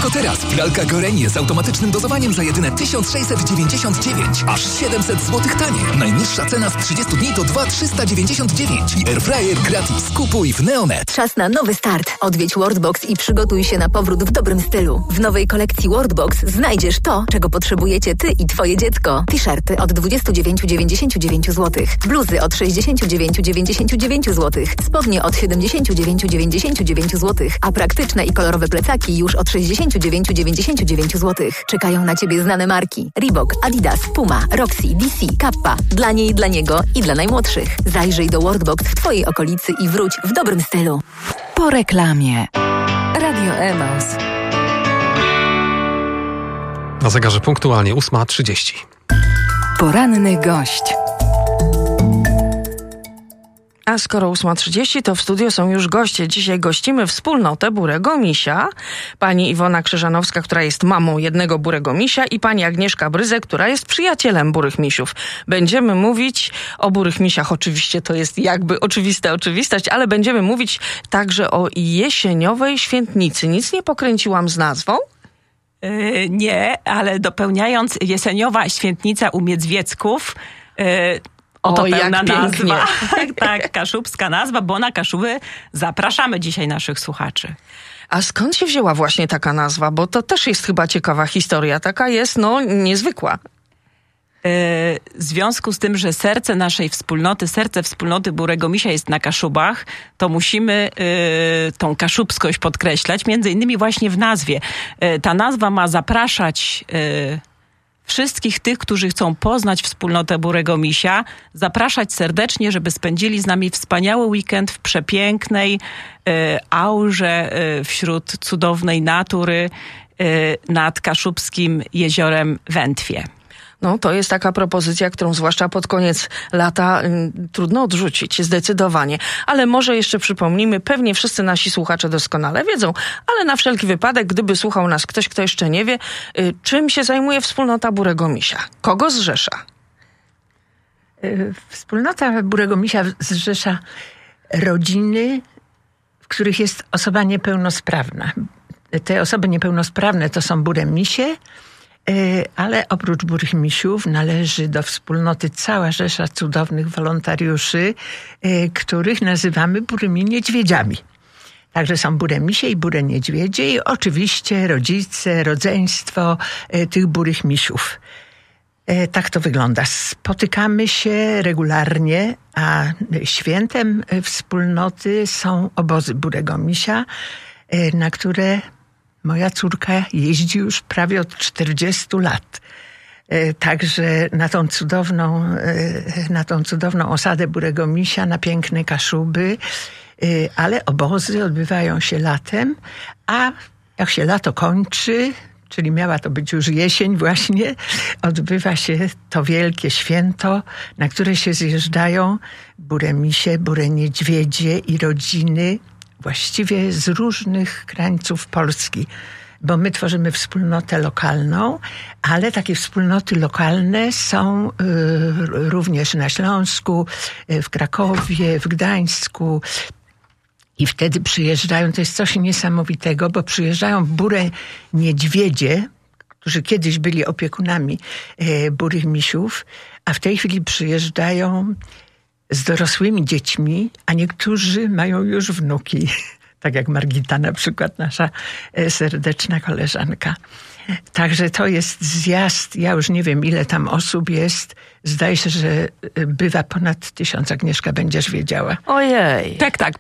Tylko teraz pralka Gorenie z automatycznym dozowaniem za jedyne 1699. Aż 700 zł taniej. Najniższa cena z 30 dni to 2399 i airfryer gratis. Kupuj w Neonet. Czas na nowy start. Odwiedź Worldbox i przygotuj się na powrót w dobrym stylu. W nowej kolekcji Worldbox znajdziesz to, czego potrzebujecie ty i twoje dziecko. T-shirty od 29,99 zł. Bluzy od 69,99 zł. Spodnie od 79,99 zł. A praktyczne i kolorowe plecaki już od 69,99 zł. Czekają na ciebie znane marki. Reebok, Adidas, Puma, Roxy, DC, Kappa. Dla niej, dla niego i dla najmłodszych. Zajrzyj do Worldbox w twojej okolicy i wróć w dobrym stylu. Po reklamie. Radio Emaus. Na zegarze punktualnie 8:30. Poranny gość. A skoro 8:30, to w studio są już goście. Dzisiaj gościmy wspólnotę Burego Misia. Pani Iwona Krzyżanowska, która jest mamą jednego Burego Misia, i pani Agnieszka Bryzek, która jest przyjacielem Burych Misiów. Będziemy mówić o Burych Misiach. Oczywiście to jest jakby oczywista oczywistość, ale będziemy mówić także o jesieniowej świętnicy. Nic nie pokręciłam z nazwą? Nie, ale dopełniając, jeseniowa świętnica u Miedzwiecków. Oto pełna nazwa. Tak, kaszubska nazwa, bo na Kaszuby zapraszamy dzisiaj naszych słuchaczy. A skąd się wzięła właśnie taka nazwa? Bo to też jest chyba ciekawa historia. Taka jest, niezwykła. W związku z tym, że serce naszej wspólnoty, serce wspólnoty Burego Misia jest na Kaszubach, to musimy tą kaszubskość podkreślać, między innymi właśnie w nazwie. Ta nazwa ma zapraszać wszystkich tych, którzy chcą poznać wspólnotę Burego Misia, zapraszać serdecznie, żeby spędzili z nami wspaniały weekend w przepięknej aurze wśród cudownej natury nad kaszubskim jeziorem Wętwie. No, to jest taka propozycja, którą zwłaszcza pod koniec lata trudno odrzucić, zdecydowanie. Ale może jeszcze przypomnijmy, pewnie wszyscy nasi słuchacze doskonale wiedzą, ale na wszelki wypadek, gdyby słuchał nas ktoś, kto jeszcze nie wie, czym się zajmuje wspólnota Burego Misia? Kogo zrzesza? Wspólnota Burego Misia zrzesza rodziny, w których jest osoba niepełnosprawna. Te osoby niepełnosprawne to są Bure Misie, ale oprócz Burych Misiów należy do wspólnoty cała rzesza cudownych wolontariuszy, których nazywamy Burymi Niedźwiedziami. Także są Bure Misie i Bure Niedźwiedzie i oczywiście rodzice, rodzeństwo tych Burych Misiów. Tak to wygląda. Spotykamy się regularnie, a świętem wspólnoty są obozy Burego Misia, na które moja córka jeździ już prawie od 40 lat. Także na tą cudowną osadę Burego Misia, na piękne Kaszuby, ale obozy odbywają się latem, a jak się lato kończy, czyli miała to być już jesień właśnie, odbywa się to wielkie święto, na które się zjeżdżają Bure Misie, Bure Niedźwiedzie i rodziny właściwie z różnych krańców Polski, bo my tworzymy wspólnotę lokalną, ale takie wspólnoty lokalne są również na Śląsku, w Krakowie, w Gdańsku. I wtedy przyjeżdżają, to jest coś niesamowitego, bo przyjeżdżają Bure Niedźwiedzie, którzy kiedyś byli opiekunami Burych Misiów, a w tej chwili przyjeżdżają z dorosłymi dziećmi, a niektórzy mają już wnuki. Tak jak Margita na przykład, nasza serdeczna koleżanka. Także to jest zjazd, ja już nie wiem ile tam osób jest. Zdaje się, że bywa ponad 1000, Agnieszka, będziesz wiedziała. Ojej. Tak,